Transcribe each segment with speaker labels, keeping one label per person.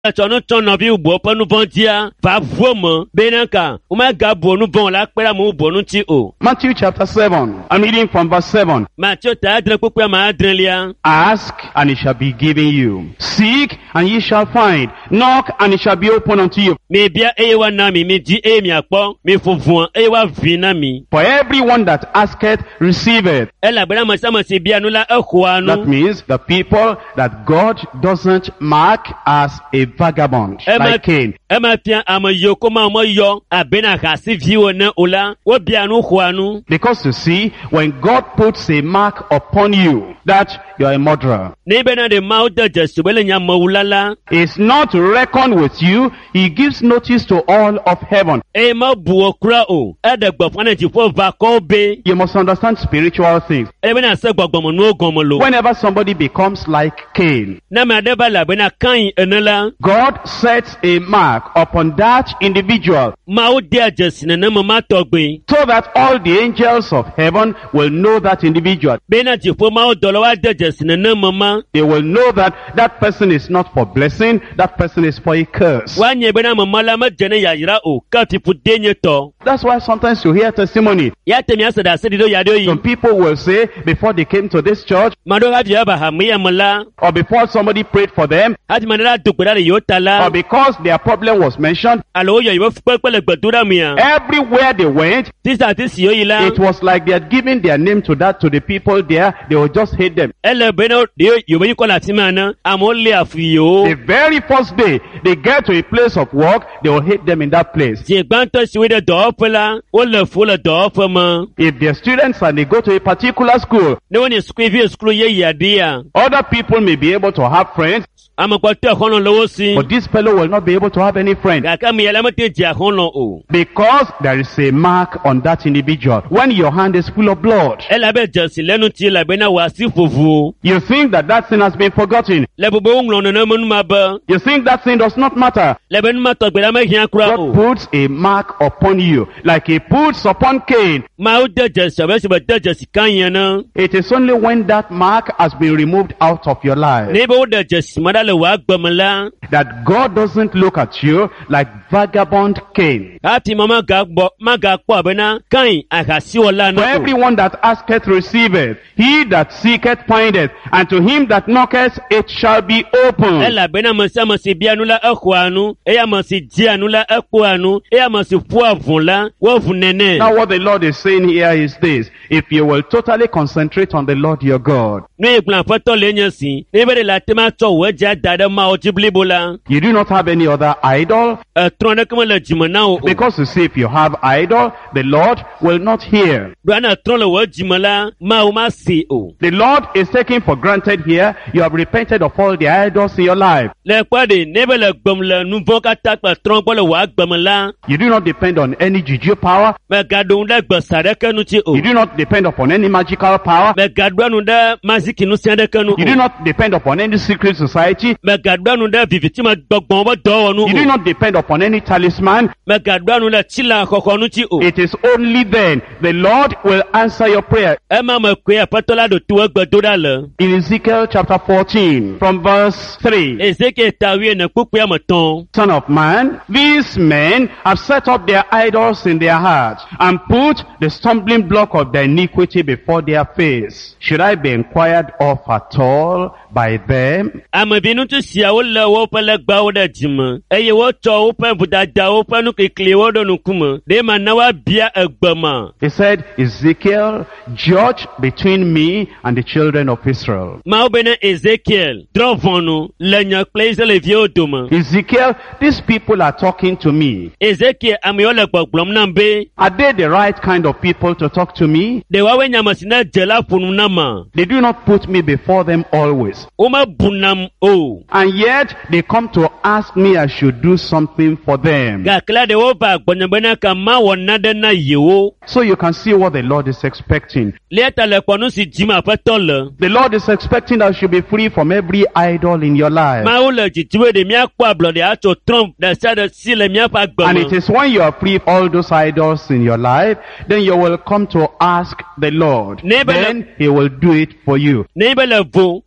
Speaker 1: Chonu tono bi ubo panu vondia va vomo benanka umaga bonu von la pera mo bonu ti o.
Speaker 2: Matthew chapter 7. I'm reading from verse 7.
Speaker 1: Matthew ta adre popo ma adre lia.
Speaker 2: Ask, and it shall be given you. Seek, and ye shall find. Knock, and it shall be opened unto you.
Speaker 1: Me bia ewa na mi di e mi apo mi fofun ewa vina mi.
Speaker 2: For everyone that asketh, receiveth.
Speaker 1: Ela bera ma sama se bia no la ekhwa
Speaker 2: That
Speaker 1: no.
Speaker 2: means the people that God doesn't mark as a vagabond, like Cain.
Speaker 1: Ema pia amayo koma mo yo abena kasi viwo na ola wo bia no khwa no.
Speaker 2: Because you see, when God puts a mark upon you that you are a murderer,
Speaker 1: Ne bena de mouth just bele nya mawulala.
Speaker 2: it's not to reckon with you. He gives notice to all of heaven.
Speaker 1: E ma buo kra o. E de gbofana ti fo va ko be.
Speaker 2: You must understand spiritual things.
Speaker 1: E bena se gbogbomo no gomo lo.
Speaker 2: Whenever somebody becomes like Cain,
Speaker 1: Na ma de bala bena kan enela.
Speaker 2: God sets a mark upon that individual
Speaker 1: Ma o dia just na mama togbe.
Speaker 2: so that all the angels of heaven will know that individual.
Speaker 1: Bena ti fo ma o dolo wa de just na mama.
Speaker 2: They will know that that person is not for blessing, that person is for a curse.
Speaker 1: Wa nye bena mama la ma jene ya yira o ka ti fu denye to.
Speaker 2: That's why sometimes you hear testimony.
Speaker 1: Ya temi asada se dido ya do yi.
Speaker 2: Some people will say before they came to this church
Speaker 1: Ma do ha dia ba ha mi amala.
Speaker 2: or before somebody prayed for them
Speaker 1: Ati manela dukura le
Speaker 2: or
Speaker 1: yotala.
Speaker 2: because their problem was mentioned,
Speaker 1: Alo yo yo fu pele gbadura mi a.
Speaker 2: everywhere they went,
Speaker 1: Tisa ti si yo yi la.
Speaker 2: it was like they had given their name to the people there. They would just hate them.
Speaker 1: Ele bena de yo be ko la ti mana. Amo le afiyo.
Speaker 2: The very first day they get to a place of work, they will hate them in that place.
Speaker 1: Je gbanto si we de do pela. O le fu le do fa ma.
Speaker 2: If they're students and they go to a particular school,
Speaker 1: Ne woni school ye ya dia.
Speaker 2: other people may be able to have friends,
Speaker 1: Ama kwa te kono lowo si.
Speaker 2: but this fellow will not be able to have any friends
Speaker 1: Kaka mi yala mate je kono o.
Speaker 2: because there is a mark on that individual. When your hand is full of blood,
Speaker 1: Ela be jasi lenu ti la bena wa si fufu.
Speaker 2: you think that that sin has been forgotten.
Speaker 1: Le bobo nglo no manu ma ba.
Speaker 2: You think that sin does not matter.
Speaker 1: Le ben ma to gbe la ma hian kura
Speaker 2: God
Speaker 1: o.
Speaker 2: puts a mark upon you like he puts upon Cain.
Speaker 1: Ma o de jasi be se be de jasi kan yen na.
Speaker 2: It is only when that mark has been removed out of your life
Speaker 1: Ne be o de jasi ma da le wa gbamala.
Speaker 2: that God doesn't look at you like vagabond Cain.
Speaker 1: Ati mama ga po abena kan akasi wala
Speaker 2: For
Speaker 1: na.
Speaker 2: everyone that asketh receiveth, he that seeketh findeth, and to him that knocketh it shall be opened.
Speaker 1: Ela bena masa masi bia nu la ekwanu. Eya masi dia nu la ekwanu. Eya masi fu avun la. Wo vun nene.
Speaker 2: Now what the Lord is saying here is this: if you will totally concentrate on the Lord your God,
Speaker 1: Ne plan foto le nyen si. Ne be de la tema to we ja dada ma o jiblibo la.
Speaker 2: you do not have any other idol,
Speaker 1: Tron de kama le jimana o.
Speaker 2: because you see, if you have idol, the Lord will not hear.
Speaker 1: Duana tron le we jimala ma o ma si o.
Speaker 2: The Lord is taking for granted here, you have repented of all the idols in your life.
Speaker 1: Le kwa de ne be le gbom le nu von ka ta pa tron po le wa gbom la.
Speaker 2: You do not depend on any juju power.
Speaker 1: Me gadon de gbasa de kanu ti o.
Speaker 2: You do not depend upon any magical power.
Speaker 1: Me gadwanu de maziki nu sian de kanu
Speaker 2: You do
Speaker 1: o.
Speaker 2: not depend upon any secret society.
Speaker 1: Me gadwanu de viviti ma gbogbon bo do wonu
Speaker 2: You do
Speaker 1: o.
Speaker 2: not depend upon any talisman.
Speaker 1: Me gadwanu de chila kokko nu ti o.
Speaker 2: It is only then the Lord will answer your prayer.
Speaker 1: E ma me kwe apatola do tuwe gbedoda le.
Speaker 2: In Ezekiel chapter 14, from verse 3,
Speaker 1: Ezeke tawie ne kpukpe amaton.
Speaker 2: Son of man, these men have set up their idols in their hearts and put the stumbling block of their iniquity before their face. Should I be inquired of at all by them?
Speaker 1: Amebinu tu sia wo le wo pele gba wo de jime. Eye wo to wo pe budada wo pe nu kekle wo do nu kuma. De ma na wa bia egbema.
Speaker 2: He said, Ezekiel, judge between me and the children of Israel.
Speaker 1: Ma obene Ezekiel drovonu le nya place le vie odoma.
Speaker 2: Ezekiel, these people are talking to me.
Speaker 1: Ezekiel ame yo le gbogbom na be.
Speaker 2: Are they the right kind of people to talk to me?
Speaker 1: De wa we nya masina jela punu na ma.
Speaker 2: They do not put me before them always.
Speaker 1: O ma bunam o.
Speaker 2: And yet, they come to ask me I should do something for them.
Speaker 1: Ga kla de wo ba gbonyebena ka ma wona de na yewo.
Speaker 2: So you can see what the Lord is expecting.
Speaker 1: Leta le ponu si jima fatole.
Speaker 2: The Lord is expecting that you should be free from every idol in your life.
Speaker 1: Ma o le jitiwe de mia kwa blo de ato trump de sa de si le mia pa
Speaker 2: And it
Speaker 1: gboma.
Speaker 2: is when you are free of all those idols in your life, then you will come to ask the Lord.
Speaker 1: Neighbor-
Speaker 2: Then He will do it for you.
Speaker 1: Ne be le vo, cho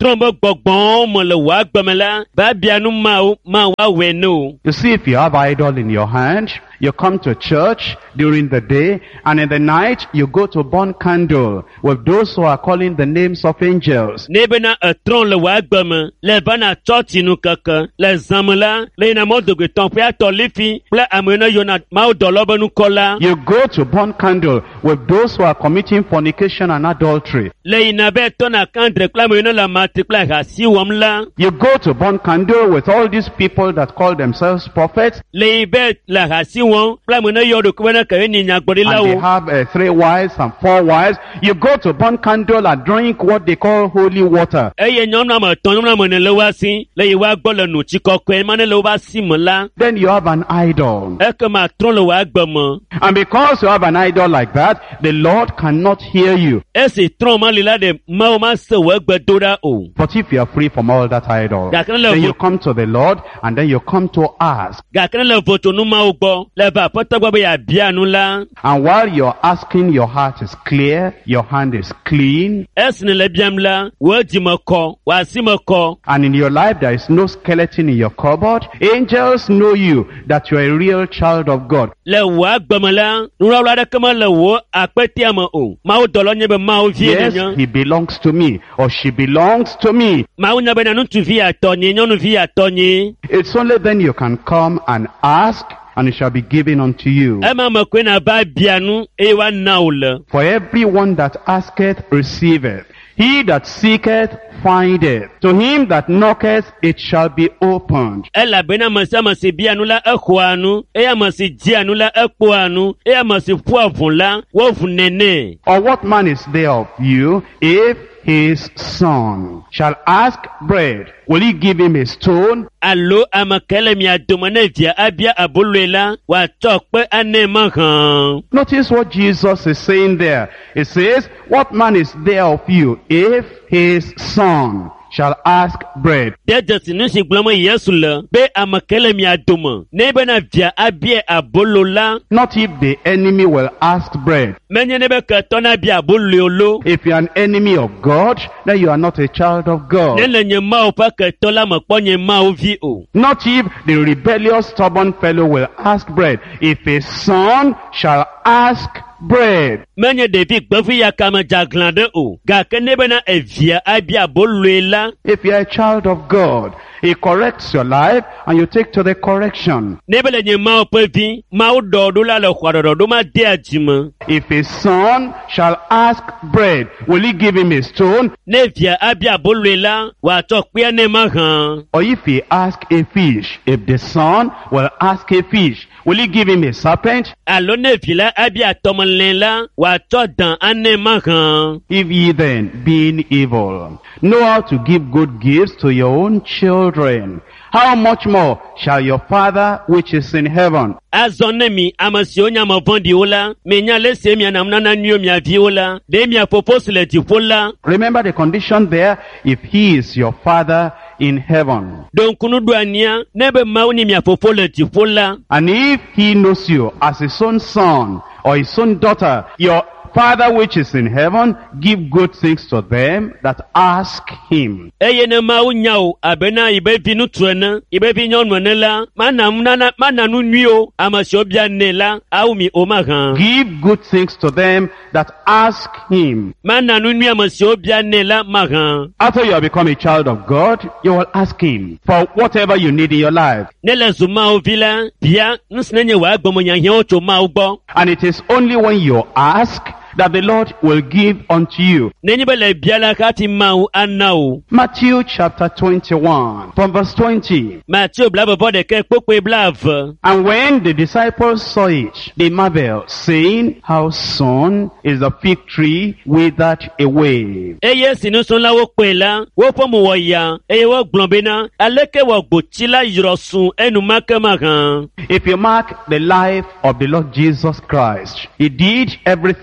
Speaker 1: trombo gbogbon mo le wa gbemela ba bianu ma wa we no.
Speaker 2: You see, if you have idol in your hand, you come to church during the day, and in the night you go to burn candle with those who are calling the names of angels.
Speaker 1: Nebena tron le wa gbeme le bana church nu kaka le zamela le na mo dogo ton pe atolifi ple amena yona ma odolobo nu kola.
Speaker 2: You go to burn candle with those who are committing fornication and adultery.
Speaker 1: Le ina be tona kandre kla amena la matipla ha si wamla.
Speaker 2: You go to burn candle with all these people that call themselves prophets.
Speaker 1: Le be la ha si won kla amena yodo kwena ka ni nyagbori
Speaker 2: And
Speaker 1: lawo.
Speaker 2: they have 3 wives and 4 wives. You go to burn candle and drink what they call holy water.
Speaker 1: Eye nyonu ma ton nyonu ma ne le wa si le wa gbo le nu chi kokwe ma ne le wa si mola.
Speaker 2: Then you have an idol.
Speaker 1: E ke ma tron le wa gbemo.
Speaker 2: And because you have an idol like that, the Lord cannot hear you.
Speaker 1: E si tron ma lila de ma se wa gbedora o.
Speaker 2: But if you are free from all that idol,
Speaker 1: Ga kan
Speaker 2: then
Speaker 1: le
Speaker 2: you come to the Lord and then you come to ask.
Speaker 1: ga kan le voto nu ma ogbo le ba pota gbo be ya bia nu la.
Speaker 2: And while you're asking, your heart is clear, your hand is clean,
Speaker 1: Esne le biam la wo di mo ko wa si mo ko.
Speaker 2: and in your life there is no skeleton in your cupboard. Angels know you that you're a real child of God.
Speaker 1: Le wa gbemo la nu ra de kama le wo apeti amo o. Ma o dolo nye be ma o vie
Speaker 2: Yes,
Speaker 1: nyo.
Speaker 2: he belongs to me, or she belongs to me.
Speaker 1: Ma o nya be na nu tu vi atonye nyonu vi atonye.
Speaker 2: It's only then you can come and ask, and it shall be given unto you.
Speaker 1: Ema ma kwe na ba bianu e wa na o le.
Speaker 2: For everyone that asketh receiveth. He that seeketh findeth. To him that knocketh it shall be opened.
Speaker 1: Ela bena ma se bianu la ekhwanu, e ya ma se jianu la ekpoanu, e ya ma se poavon la wo vunene.
Speaker 2: Or what man is there of you, if his son shall ask bread, will he give him a stone?
Speaker 1: Allo amakele mi adomane via abia abolwela wa tokpe ane mahan.
Speaker 2: Notice what Jesus is saying there. He says, what man is there of you, if his son shall ask bread?
Speaker 1: Deja sinusi gloma Yesu le be amakele mi adoma. Nebe na via abia abolola.
Speaker 2: Not if the enemy will ask bread.
Speaker 1: Menye nebe katona bia abololo.
Speaker 2: If you are an enemy of God, then you are not a child of God.
Speaker 1: Nele nye ma pa katola maponye ma vi o.
Speaker 2: Not if the rebellious stubborn fellow will ask bread. If a son shall ask bread.
Speaker 1: Menye David gbefi ya kama jaglande o. Ga ke nebe na evia abia abolwela.
Speaker 2: If you are a child of God, he corrects your life and you take to the correction.
Speaker 1: Nebe le nye ma pe vi, ma o do la le khwadodo do ma de ajima.
Speaker 2: If a son shall ask bread, will he give him a stone?
Speaker 1: Ne via abia abolwela wa tokpe ane mahan.
Speaker 2: Or if he ask a fish, if the son will ask a fish, will he give him a serpent?
Speaker 1: Allo ne vila abia tomanlela wa todan ane mahan.
Speaker 2: If ye then, being evil, know how to give good gifts to your own children, how much more shall your Father which is in heaven
Speaker 1: Azone mi amasio nya mavondi ola, me nya lese mi anamnana nyo mi aviola, de mi apopos le tifola.
Speaker 2: Remember the condition there, if he is your Father in heaven.
Speaker 1: Don kunu duania, nebe mauni mi apopo le tifola.
Speaker 2: And if he knows you as his own son or his own daughter, your Father which is in heaven, give good things to them that ask him.
Speaker 1: Eye ne mau nyao, abena ibe vinu tuena, ibe vinyon manela, mananu nyo, amasio bia nela, au mi omagan.
Speaker 2: Give good things to them that ask him.
Speaker 1: Mananu nyo amasio bia nela magan.
Speaker 2: After you have become a child of God, you will ask him for whatever you need in your life.
Speaker 1: Nele zumao vila, bia, nusnenye wa agbomo nyanyi ocho maubo.
Speaker 2: And it is only when you ask that the Lord will give unto you.
Speaker 1: Nenyibele biala kati mau anao.
Speaker 2: Matthew chapter 21 from verse 20.
Speaker 1: Matthew blab bode ke pokwe blav.
Speaker 2: And when the disciples saw it, they marveled, saying, how soon is the fig tree withered away?
Speaker 1: Eye sinusun la wo kwela, wo pomu wo ya, eye wo glombena, aleke wo gbochila yirosun enu makemagan.
Speaker 2: If you mark the life of the Lord Jesus Christ, he did everything he did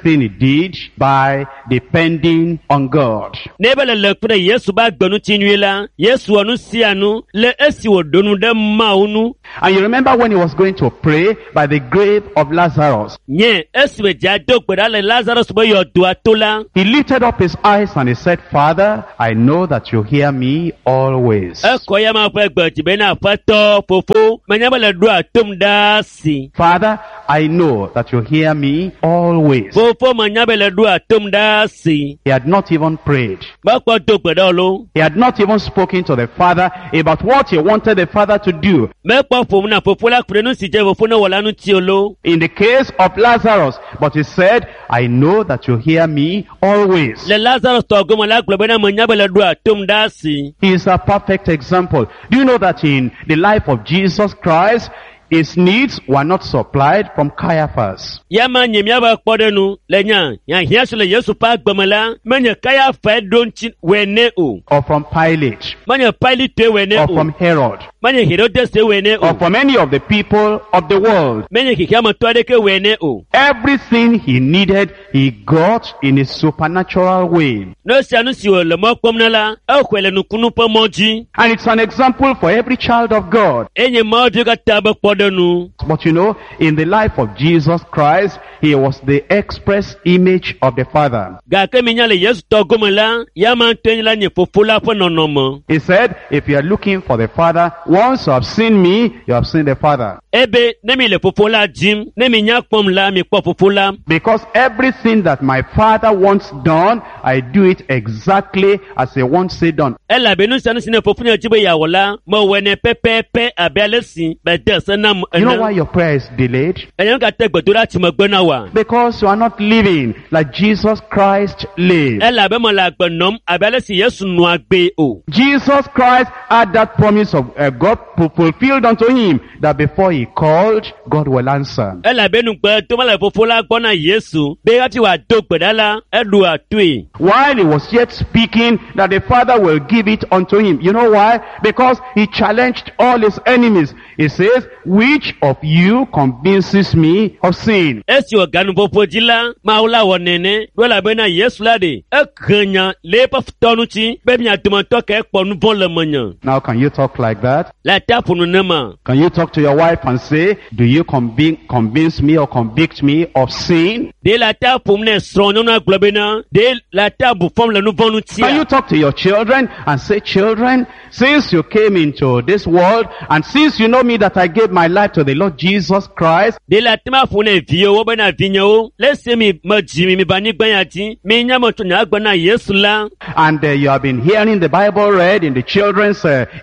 Speaker 2: did by depending on God.
Speaker 1: Nebe le lekure Yesu ba gbonu tinuela, Yesu onu sianu, le esi wodonu de maunu.
Speaker 2: And you remember when he was going to pray by the grave of Lazarus,
Speaker 1: Nye, esi we jadok beda le Lazarus bo yodu atola.
Speaker 2: he lifted up his eyes and he said, Father, I know that you hear me always.
Speaker 1: Koya ma pe gbe tibe na fato fofo, manyaba le do atom dasi.
Speaker 2: Father, I know that you hear me always.
Speaker 1: Fofo manyaba le do atom dasi.
Speaker 2: He had not even prayed.
Speaker 1: Ba kwa dok beda lo.
Speaker 2: He had not even spoken to the Father about what he wanted the Father to do.
Speaker 1: Me kwa fofo na fofo la kurenu si je fofo na wala nu tiolo.
Speaker 2: In the case of Lazarus, but he said, I know that you hear me always.
Speaker 1: Le Lazarus to gomo la globe na manyaba le do atom dasi.
Speaker 2: He is a perfect example. Do you know that in the life of Jesus Christ, his needs were not supplied from Caiaphas?
Speaker 1: Yama nyemia ba kpodenu lenya ya hiasu le Yesu pa gbemela menye kaya fa donchi wene o
Speaker 2: Or from Pilate?
Speaker 1: menye Pilate wene
Speaker 2: Or
Speaker 1: o
Speaker 2: from Herod?
Speaker 1: menye Herodes wene
Speaker 2: Or
Speaker 1: o
Speaker 2: from any of the people of the world?
Speaker 1: menye kikama twade ke wene o
Speaker 2: Everything he needed, he got in a supernatural way.
Speaker 1: no sianu si o le mo kpomnala e kwele nukunu pa moji
Speaker 2: And it's an example for every child of God.
Speaker 1: enye moji ka taba kpodenu.
Speaker 2: But you know, in the life of Jesus Christ, he was the express image of the Father.
Speaker 1: Ga ke minya le Yesu to gomela yama tenla nye fofola pa nonomo
Speaker 2: He said, if you are looking for the Father, once you have seen me, you have seen the Father.
Speaker 1: ebe nemi le fofola jim nemi nya kpomla mi kpo fofola.
Speaker 2: Because everything that my Father wants done, I do it exactly as he wants it done.
Speaker 1: Ela benu sanu sine fofunya jibe ya wala mo wene pepepe abelesi bede sanam.
Speaker 2: You know why your prayer is delayed?
Speaker 1: Enyan ka te gbedura ti mo gbena wa.
Speaker 2: Because you are not living like Jesus Christ lived.
Speaker 1: Ela be mo la gbenom abelesi Yesu nu agbe o.
Speaker 2: Jesus Christ had that promise of God fulfilled unto him, that before he called, God will answer.
Speaker 1: Ela benu gbe to mala fofola gbona Yesu be ati wa do gbedala edu atui.
Speaker 2: While he was yet speaking, that the Father will give it unto him. You know why? Because he challenged all his enemies. He says, which of you convinces me of sin?
Speaker 1: Esi o ganu popo jila maula wonene wala bena Yesu lade e kanya le pa ftonu chi be mi atuma to ke ponu bon le manya.
Speaker 2: Now can you talk like that?
Speaker 1: La tapunu nema.
Speaker 2: Can you talk to your wife and say, do you convince me or convict me of sin?
Speaker 1: De la tapum ne stronyo na globena de la tabu fom le nou vonu tia.
Speaker 2: Can you talk to your children and say, children, since you came into this world and since you know me that I gave my life to the Lord Jesus Christ,
Speaker 1: De la tema fune viyo wo bena vinyo lese mi majimi mi bani gbanyati mi nyamo to nya gbana Yesu la.
Speaker 2: and you have been hearing the Bible read in the children's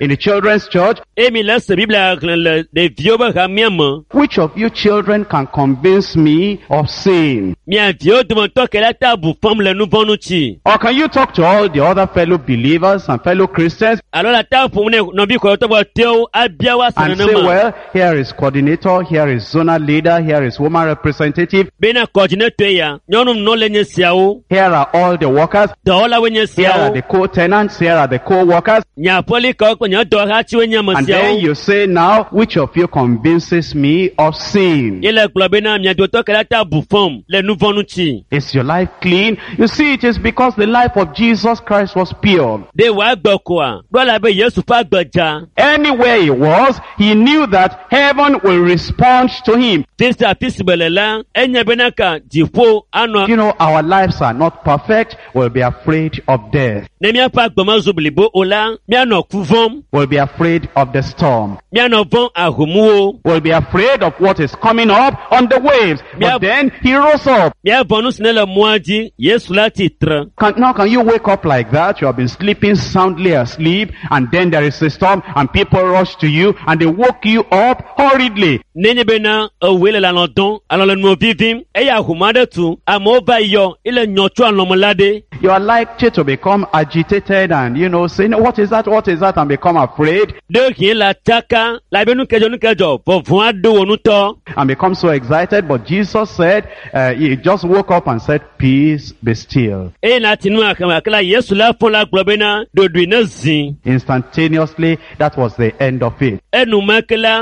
Speaker 2: church,
Speaker 1: E mi lese Biblia le de viyo ba kamiamo.
Speaker 2: which of you children can convince me of sin?
Speaker 1: Mi a viyo dumo to ke la tabu fom le nou vonu chi.
Speaker 2: Or can you talk to all the other fellow believers and fellow Christians
Speaker 1: Alors la tabu ne no bi ko to bo teo abia wa
Speaker 2: and say,
Speaker 1: sanama.
Speaker 2: well, here is coordinator, here is zonal leader, here is woman representative,
Speaker 1: Bena coordinator ya nyonu no lenye siawo.
Speaker 2: here are all the workers,
Speaker 1: Dola wenye
Speaker 2: here are
Speaker 1: siawo.
Speaker 2: the co-tenants, here are the co-workers.
Speaker 1: Nya poli ko ko nya do ha chi wenye
Speaker 2: And then
Speaker 1: siawo.
Speaker 2: you say now, which of you convinces me of sin?
Speaker 1: Ile globena mi a do to ke la tabu fom le nou vonu chi.
Speaker 2: Is your life clean? You see, it is because the life of Jesus Christ was pure.
Speaker 1: De wa gboko a. Do la be Yesu pa gbaja.
Speaker 2: Anywhere he was, he knew that heaven will respond to him.
Speaker 1: Tista pisibelela enye benaka jifo ano
Speaker 2: You know, our lives are not perfect. We'll be afraid of death.
Speaker 1: ne mi pa gboma zublibo ola mi ano kuvom
Speaker 2: We'll be afraid of the storm.
Speaker 1: mi ano von ahumuo
Speaker 2: We'll be afraid of what is coming up on the waves.
Speaker 1: Yeah.
Speaker 2: But then he rose up.
Speaker 1: mi avonu sinela muaji Yesu la titre.
Speaker 2: Now can you wake up like that? You have been sleeping soundly asleep, and then there is a storm and people rush to you and they woke you up hurriedly.
Speaker 1: Nenye bena wele la london alo le no vivim e ya humade tu amo ba yo ile nyochu alomolade.
Speaker 2: You are likely to become agitated and, saying, what is that, and become afraid
Speaker 1: De ki la taka la benu kejo vo vwa do onuto.
Speaker 2: and become so excited. But Jesus said, he just woke up and said, peace, be still.
Speaker 1: E na tinu akala Yesu la fon la globena do duine zin.
Speaker 2: Instantaneously, that was the end of it.
Speaker 1: Enu makela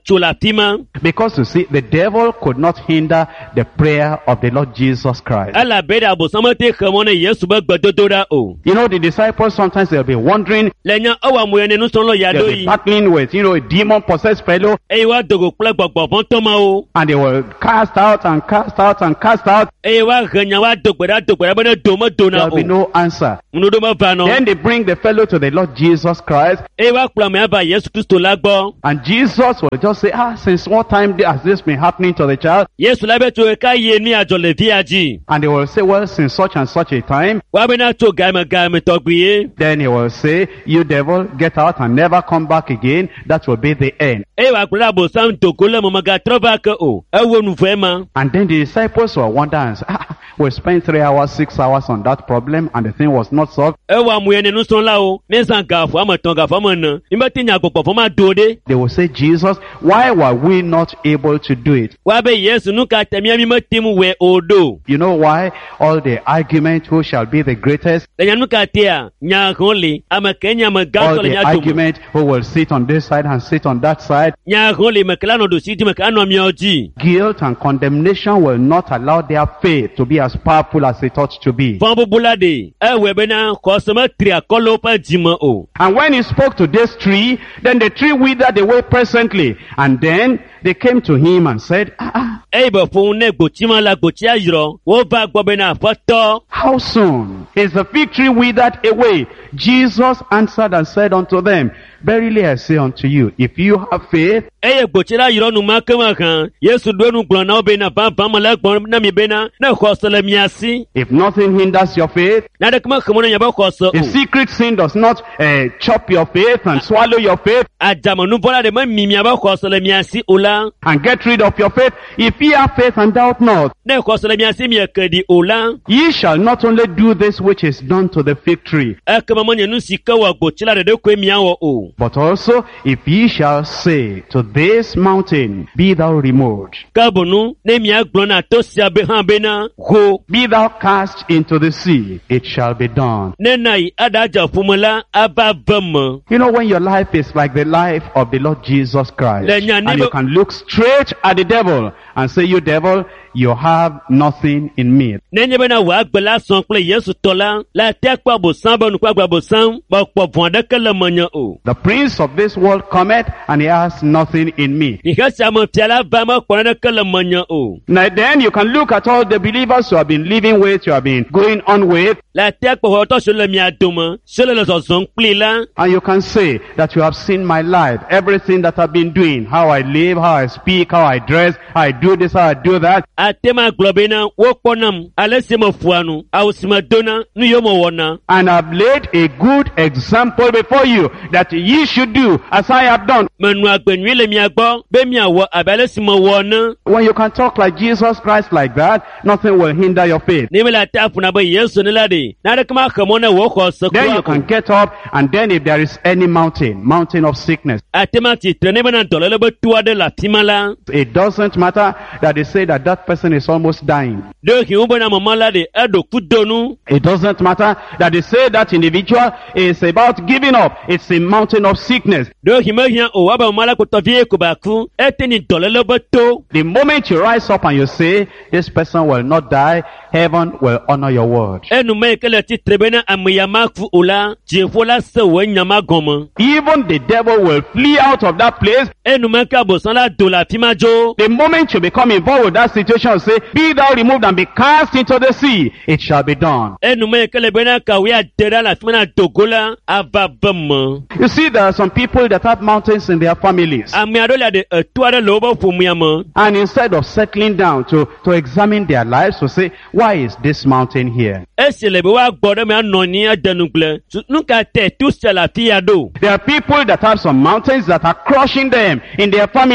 Speaker 1: tso la fima.
Speaker 2: Because you see, the devil could not hinder the prayer of the Lord Jesus Christ.
Speaker 1: Ala beda abosama te khamone Yesu ba gbadododa o.
Speaker 2: You know, the disciples sometimes they'll be wondering,
Speaker 1: Lenya awa moyene nu sonlo
Speaker 2: they'll
Speaker 1: yado
Speaker 2: be
Speaker 1: yi.
Speaker 2: battling with, a demon-possessed fellow,
Speaker 1: Eyi wa dogo kple gbogbo bon toma o.
Speaker 2: and they will cast out and cast out and cast out.
Speaker 1: Eyi wa henya wa dogbeda bene doma dona
Speaker 2: There'll be
Speaker 1: o.
Speaker 2: no answer.
Speaker 1: Munodo ma va no.
Speaker 2: Then they bring the fellow to the Lord Jesus Christ,
Speaker 1: Eyi wa kpla me aba Yesu Kristo la gbo.
Speaker 2: and Jesus will just say, since what time has this been happening to the child?
Speaker 1: Yesu la be to ka ye ni ajo le vi aji.
Speaker 2: And they will say, well, since such and such a time.
Speaker 1: Wa be na to game togbiye.
Speaker 2: Then he will say, you devil, get out and never come back again. That will be the end.
Speaker 1: Eyi wa kpla abosam dogo le mo maga trova ke o. Ewo nu vema.
Speaker 2: And then the disciples will wonder and say, we spent 3 hours, 6 hours on that problem, and the thing was not solved.
Speaker 1: Ewa moyene nu son la o. Nesa gafo amaton gafo amana. Imba tinya gbogbo fo ma dode.
Speaker 2: They will say, Jesus, why were we not able to do it?
Speaker 1: Wa be Yesu nu ka temi mi matimu we odo.
Speaker 2: You know why? All the argument, who shall be the greatest?
Speaker 1: Lenya nu ka tia nya hole ama kenya ma
Speaker 2: All
Speaker 1: gaso le
Speaker 2: the
Speaker 1: nya dum.
Speaker 2: argument, who will sit on this side and sit on that side?
Speaker 1: Nya hole me kala no do siti me kanu mi oji.
Speaker 2: Guilt and condemnation will not allow their faith to be as powerful as it ought to be.
Speaker 1: Fon bubulade. Ewe be na kosoma tria kolo pa jima o.
Speaker 2: And when he spoke to this tree, then the tree withered away presently. And then they came to him and said,
Speaker 1: Ebe fun ne gbochima la gbochi ayro. Wo ba gbo be na foto.
Speaker 2: how soon is the fig tree withered away? Jesus answered and said unto them, verily I say unto you, if you have faith,
Speaker 1: Eye gbochi la yiro nu makama kan. Yesu do nu gbon na obe na ba ba mala gbon na mi be na khosole miasi.
Speaker 2: if nothing hinders your faith,
Speaker 1: Na de kuma khamona nya ba khoso
Speaker 2: if
Speaker 1: o.
Speaker 2: secret sin does not chop your faith and swallow your faith
Speaker 1: Ajama nu bola de ma mimi ba khosole miasi ola.
Speaker 2: and get rid of your faith, if ye have faith and doubt not,
Speaker 1: Ne khosole miasi mi akedi ola.
Speaker 2: ye shall not only do this which is done to the fig tree,
Speaker 1: Akama manya nu sika wa gbochi la de ko miawo o.
Speaker 2: but also if ye shall say to this mountain, be thou removed,
Speaker 1: Kabonu ne mi agbon na to sia be han be na go.
Speaker 2: be thou cast into the sea, it shall be done.
Speaker 1: Ne nai adaja fumala ababam.
Speaker 2: You know, when your life is like the life of the Lord Jesus Christ,
Speaker 1: Lenya
Speaker 2: and you can look straight at the devil and say, you devil, you have nothing in me.
Speaker 1: Nenye be na wa agbela son ple Yesu tola la te kwa bo san ba nu kwa gba bo san ba po von de kele manya o.
Speaker 2: The prince of this world cometh, and he has nothing in me.
Speaker 1: Ni ka sa mo tiala ba ma kwa de kele manya o.
Speaker 2: Now then you can look at all the believers you have been living with, you have been going on with,
Speaker 1: La te kwa ho to so le mi adoma, so le so son ple la.
Speaker 2: and you can say that you have seen my life, everything that I've been doing, how I live, how I speak, how I dress, how I do this, how I do that.
Speaker 1: Atema globe na wo ponam ale se mo fuanu, au sima dona nu yo mo wona.
Speaker 2: And I've laid a good example before you that ye should do as I have done.
Speaker 1: Manu agbenwi le mi agbo, be mi awo abale si mo wona.
Speaker 2: When you can talk like Jesus Christ like that, nothing will hinder your faith.
Speaker 1: Ni me la ta funa ba Yesu ni la de. Na de kuma khamona wo khoso
Speaker 2: Then you
Speaker 1: kwa.
Speaker 2: can get up, and then if there is any mountain of sickness,
Speaker 1: Atema ti trene be na dolele be tuwa de la timala.
Speaker 2: it doesn't matter that they say that that person is almost dying.
Speaker 1: Do hi ubo na mama la de edo kudonu.
Speaker 2: It doesn't matter that they say that individual is about giving up. It's a mountain of sickness.
Speaker 1: Do hi me hia o wa ba mala ko to vie ko ba ku. Eteni dolele be to.
Speaker 2: The moment you rise up and you say, this person will not die, heaven will honor your word.
Speaker 1: Enu me kele ti trebe na amiyama ku ola. Jefo la se we nyama gomo.
Speaker 2: Even the devil will flee out of that place.
Speaker 1: Enu me ka bo san la do la timajo.
Speaker 2: The moment you become involved with that situation, say, be thou removed and be cast into the sea, it shall be done.
Speaker 1: Enu me kele be na ka we adera la timana dogola ababam.
Speaker 2: You see, there are some people that have mountains in their families.
Speaker 1: Ami ado la de tuwa de lobo fumuyama.
Speaker 2: And instead of settling down to examine their lives, to say, why is this mountain here?
Speaker 1: Esele be wa gboro me anoni adenugle. Nuka te tu se la fiya do.
Speaker 2: There are people that have some mountains that are crushing them in their families.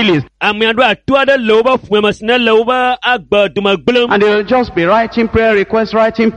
Speaker 1: ame aɖo atu aɖe le woƒe ƒome si ne le woƒe agbedume gblẽm.
Speaker 2: And they'll just be writing prayer requests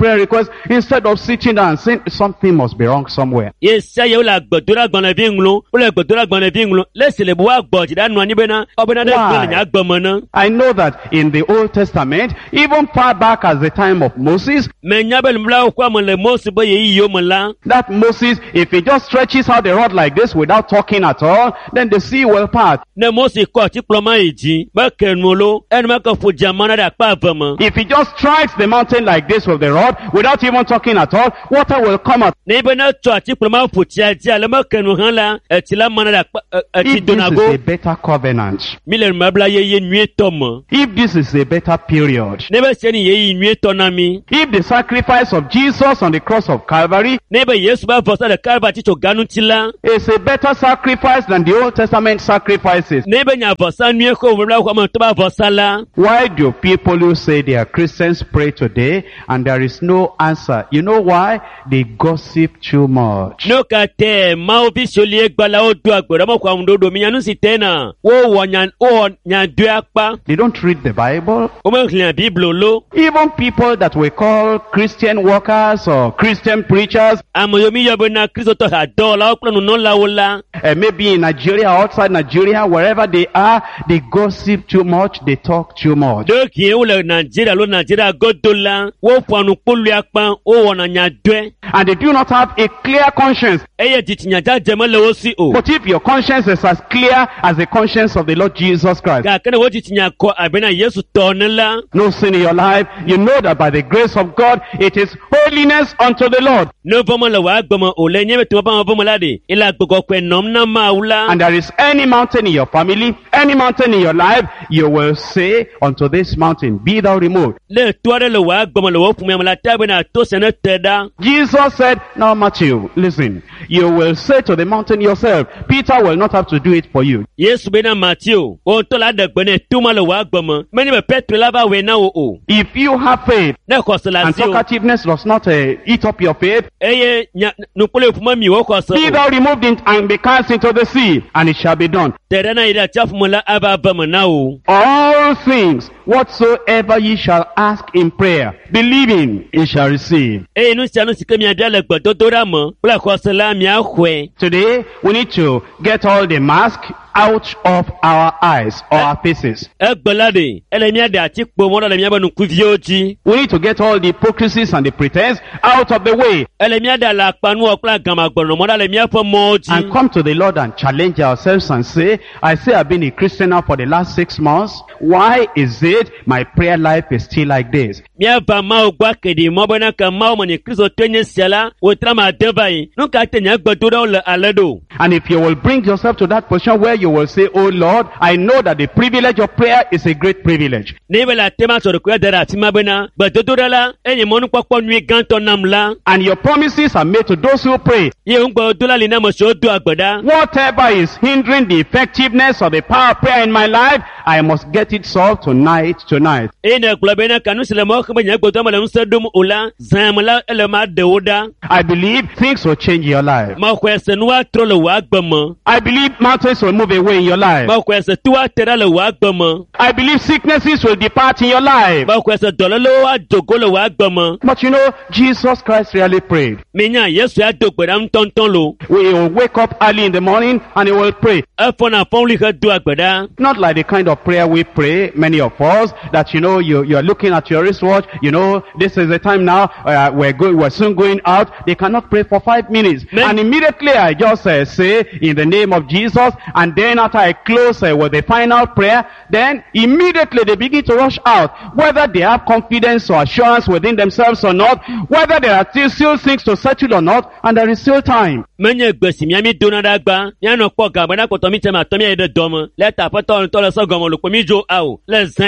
Speaker 2: instead of sitting down and saying something must be wrong somewhere.
Speaker 1: Ye sia ye wole agbedoɖagbalẽvi ŋlɔ, wole agbedoɖagbalẽvi ŋlɔ, le si le be woagbɔ dzi ɖa nɔ anyi bena ɔbena ɖe gblẽ le nye agbeme ne.
Speaker 2: I know that in the Old Testament, even far back as the time of Moses,
Speaker 1: Menya be nublawo kɔ ame le Mose be yeyiyiwo me la.
Speaker 2: that Moses, if he just stretches out the rod like this without talking at all, then the sea will part.
Speaker 1: Ne Mose kɔ tikplɔ ma yi dzi be ke nu lo, enuma ke ƒo dzama na ɖe akpa eve me.
Speaker 2: If he just strikes the mountain like this with the rod without even talking at all, water will come out.
Speaker 1: Ne be ne tsɔ tikplɔ ma ƒo tsia dzi ale me ke nu hã la, etsi la ma na ɖe akpa etsi
Speaker 2: If this
Speaker 1: dona
Speaker 2: is
Speaker 1: go.
Speaker 2: a better covenant,
Speaker 1: Mi le numebla yeye nyuietɔ me.
Speaker 2: if this is a better period,
Speaker 1: Ne be sia ni yeyi nyuietɔ na mi.
Speaker 2: if the sacrifice of Jesus on the cross of Calvary
Speaker 1: Ne be Yesu be vɔsa ɖeka ɖe tso ganuti la.
Speaker 2: is a better sacrifice than the Old Testament sacrifices,
Speaker 1: Ne be nya vɔsa nyuie ko numebla ko ame to ba vɔsa la.
Speaker 2: why do people who say they are Christians pray today and there is no answer? You know why? They gossip too much.
Speaker 1: No kate mawo vi solie gbala wo do agbere mo kwa mdodo mi nyanu si tena. Wo nya do akpa.
Speaker 2: They don't read the Bible.
Speaker 1: O me hlia Bible lo.
Speaker 2: Even people that we call Christian workers or Christian preachers,
Speaker 1: Amoyo mi yobo na Kristo to ha do la oklo no la wo la.
Speaker 2: maybe in Nigeria, outside Nigeria, wherever they are, they gossip too much, they talk too much.
Speaker 1: Do ki wo le Nigeria lo Nigeria godo la. Wo fanu polu akpa o wona nya do.
Speaker 2: And they do not have a clear conscience.
Speaker 1: Eye titinya ja jeme le wo si o.
Speaker 2: But if your conscience is as clear as the conscience of the Lord Jesus Christ,
Speaker 1: Ka kene wo titinya ko abena Yesu to ne la.
Speaker 2: no sin in your life, you know that by the grace of God, it is holiness unto the Lord.
Speaker 1: No vomo le wa gbemo o le nyeme to ba vomo la de. Ila gbogbo kwe nom na maula.
Speaker 2: And there is any mountain in your family, any mountain in your life, you will say unto this mountain, be thou removed.
Speaker 1: Le tuare le wa gbemo le wo fumi la tabe na to se ne teda.
Speaker 2: Jesus said, now Matthew, listen, you will say to the mountain yourself, Peter will not have to do it for you.
Speaker 1: Yesu be na Matthew, o to la de gbene tuma le wa gbemo. Meni be Petro la ba we na o.
Speaker 2: If you have faith,
Speaker 1: Ne
Speaker 2: and
Speaker 1: consolation.
Speaker 2: talkativeness does not eat up your faith,
Speaker 1: Eye no pole fuma mi wo ko so.
Speaker 2: be thou removed and be cast into the sea, and it shall be done.
Speaker 1: Tere na ida chafu mo la aba ba mo na o.
Speaker 2: All things whatsoever ye shall ask in prayer, believing ye shall receive.
Speaker 1: Eye nu sia nu sike mi ada le gbedo do ra mo. Pole ko so la mi ahwe.
Speaker 2: Today, we need to get all the mask out of our eyes or our faces.
Speaker 1: Egbolade, ele mi ada ati po mo le mi aba nu kuvio ji.
Speaker 2: We need to get all the hypocrisies and the pretense out of the way
Speaker 1: Ele mi ada la panu okla gama gbono mo le mi afo mo ji.
Speaker 2: and come to the Lord and challenge ourselves and say, I say I've been a Christian now for the last 6 months. Why is it my prayer life is still like this?
Speaker 1: Mi aba ma o gba kedi mo bona ka ma o mo ni Kristo tenye siala o tra ma de bai. Nu ka tenya gbedo do le aledo.
Speaker 2: And if you will bring yourself to that position where you will say, oh Lord, I know that the privilege of prayer is a great privilege.
Speaker 1: Ne be la tema so de ko dara ti ma bena. Gbedo do la enye mo nu popo nwi ganto nam la.
Speaker 2: And your promises are made to those who pray.
Speaker 1: Ye un gbo do la le na mo so do agbada.
Speaker 2: Whatever is hindering the effectiveness of the power of prayer in my life, I must get it solved tonight.
Speaker 1: Ene glo be na kanu sele mo ko be nya gbedo mo le nse dum ola. Zam la ele ma de oda.
Speaker 2: I believe things will change in your life.
Speaker 1: Ma ko ese nu wa tro le wa gbemo.
Speaker 2: I believe mountains will move away in your life.
Speaker 1: Ma ko ese tu wa tera le wa gbemo.
Speaker 2: I believe sicknesses will depart in your life.
Speaker 1: Ma ko ese dololo wa jogo le wa gbemo.
Speaker 2: But you know, Jesus Christ really prayed.
Speaker 1: Menya Yesu ya do gbeda ntonton lo.
Speaker 2: We will wake up early in the morning and he will pray.
Speaker 1: Efo na fon li ka do agbeda.
Speaker 2: Not like the kind of prayer we pray, many of us, that you know, you're looking at your wristwatch, you know, this is the time now, we're soon going out. They cannot pray for 5 minutes. And immediately I just say, in the name of Jesus, and then after I close with the final prayer, then immediately they begin to rush out, whether they have confidence or assurance within themselves or not, whether there are still things to settle or not, and there is still time.
Speaker 1: Menye gbesi mi ami do na dagba. Ya no po ga bana ko to mi tema to mi e de domo. Le ta foto on to le so gomo lo po mi jo a o. Le zan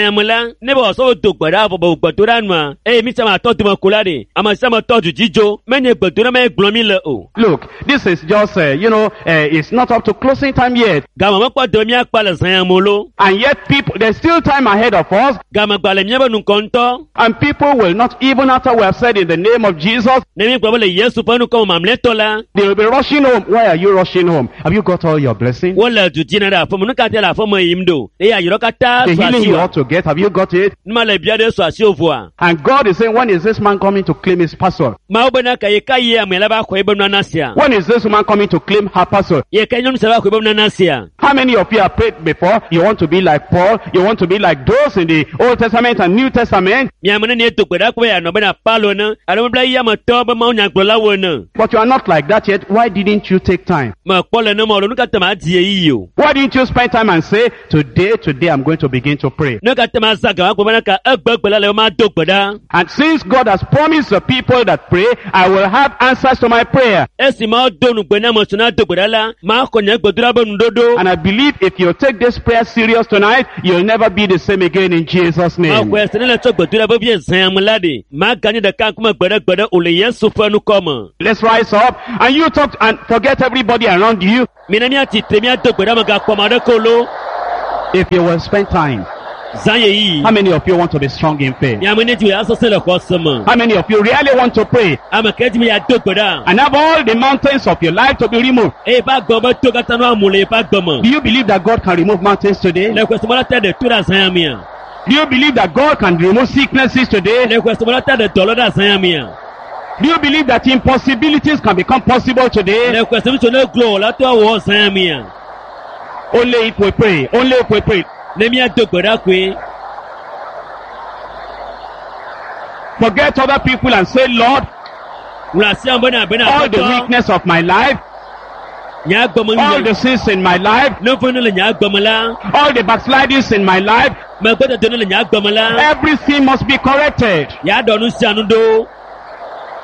Speaker 1: mula ne bo so to gbada fo bo gbadura nwa mi sama to to makula de ama sama to ju jijo menye gbadura me gblomi le o.
Speaker 2: Look, this is just, it's not up to closing time yet.
Speaker 1: Gama makwa do mi akpala san molo.
Speaker 2: And yet people, there's still time ahead of us.
Speaker 1: Gama gbale mi ba nun konto.
Speaker 2: And people will not, even after we have said in the name of Jesus,
Speaker 1: Ne mi gbale Yesu pa nu ko mamleto la.
Speaker 2: they will be rushing home. Why are you rushing home? Have you got all your blessings?
Speaker 1: Wala ju jinara fo munu ka tela fo mo yimdo. E ya yirokata
Speaker 2: The
Speaker 1: so
Speaker 2: healing you
Speaker 1: asiwa.
Speaker 2: ought to get, have you got it?
Speaker 1: Nma le bia de so asiofo.
Speaker 2: And God is saying, when is this man coming to claim his pastor?
Speaker 1: Ma obana ka ye kai amela ba ko ebe na nasia.
Speaker 2: When is this woman coming to claim her pastor?
Speaker 1: Ye kanyum se ba ko ebe na nasia.
Speaker 2: How many of you have prayed before? You want to be like Paul? You want to be like those in the Old Testament and New Testament?
Speaker 1: Mi amana ne to gbada ko ya no bana palo na. Ado bla ya ma to ba ma nya gbola wo na.
Speaker 2: But you are not like that yet. Why didn't you take time?
Speaker 1: Ma pole na mo lo nu ka tama die yi o.
Speaker 2: Why didn't you spend time and say, today I'm going to begin to pray?
Speaker 1: No ka tama saka ko bana ka agbagbala le ma to gbada.
Speaker 2: And since God has promised the people that pray, I will have answers to my prayer.
Speaker 1: Esi ma donu gbena mo suna to gbada la. Ma ko nya gbadura ba ndodo.
Speaker 2: And I believe if you take this prayer serious tonight, you'll never be the same again in Jesus'
Speaker 1: Ma
Speaker 2: name.
Speaker 1: ko esene le to gbadura ba bi zan amlade. Ma gani da kan kuma gbada o le Yesu fa nu ko mo.
Speaker 2: Let's rise up and you talk and forget everybody around you.
Speaker 1: Mina mi ati temi to gbada ma ga ko ma de ko lo.
Speaker 2: If you will spend time.
Speaker 1: Zan ye yi.
Speaker 2: How many of you want to be strong in faith?
Speaker 1: Ya mene ti ya so se le ko sama.
Speaker 2: How many of you really want to pray
Speaker 1: Ama ke ti mi ya to gbada.
Speaker 2: and have all the mountains of your life to be removed?
Speaker 1: E ba gbo ba to ka tanu amule pa gbo mo.
Speaker 2: Do you believe that God can remove mountains today?
Speaker 1: Le ko se mo la te de to da zan mi ya.
Speaker 2: Do you believe that God can remove sicknesses today?
Speaker 1: Le ko se mo la te de tolo da zan mi ya.
Speaker 2: Do you believe that impossibilities can become possible today?
Speaker 1: Le ko se mi so le glo la to wo zan mi ya.
Speaker 2: Only if we pray. Only if we pray.
Speaker 1: Ne mi ya to gbada kwe.
Speaker 2: Forget other people and say, Lord,
Speaker 1: Wala si an bana
Speaker 2: all the weakness of my life,
Speaker 1: nya gbo mo
Speaker 2: all
Speaker 1: ni.
Speaker 2: the sins in my life,
Speaker 1: No fo no le nya gbo mo la.
Speaker 2: all the backslidings in my life,
Speaker 1: Ma gbo to no le nya gbo mo la.
Speaker 2: everything must be corrected.
Speaker 1: Ya do nu si anu do.